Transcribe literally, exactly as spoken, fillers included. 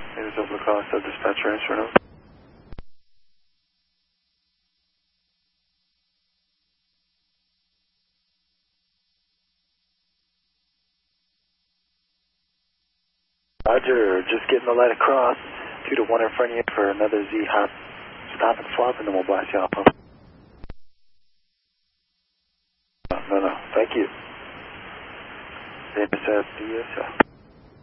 Meters over the call, sub dispatch transfer now. Roger, just getting the light across. Two to one in front of you for another Z hop. Stop and swap, and then we'll blast you off. No, no, no. Thank you. Intercept D S L.